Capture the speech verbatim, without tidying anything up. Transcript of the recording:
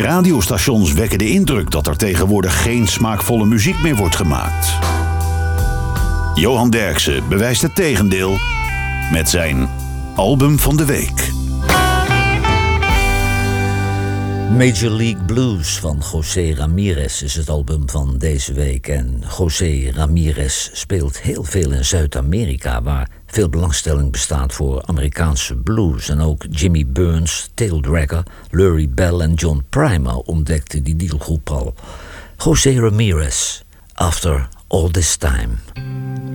Radiostations wekken de indruk dat er tegenwoordig geen smaakvolle muziek meer wordt gemaakt. Johan Derksen bewijst het tegendeel met zijn album van de week. Major League Blues van José Ramirez is het album van deze week. En José Ramirez speelt heel veel in Zuid-Amerika, waar veel belangstelling bestaat voor Amerikaanse blues. En ook Jimmy Burns, Tail Dragger, Lurie Bell en John Primer ontdekten die dealgroep al. José Ramirez, After All This Time.